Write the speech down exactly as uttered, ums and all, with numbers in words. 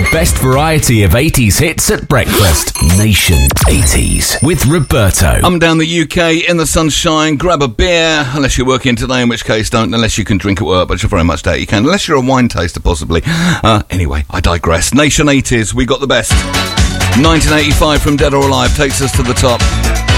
best variety of eighties hits at breakfast. Nation eighties with Roberto. I'm down the U K in the sunshine. Grab a beer, unless you're working today, in which case don't, unless you can drink at work, but I very much doubt you can, unless you're a wine taster possibly. Uh, anyway, I digress. Nation eighties, we got the best. nineteen eighty-five from Dead or Alive takes us to the top.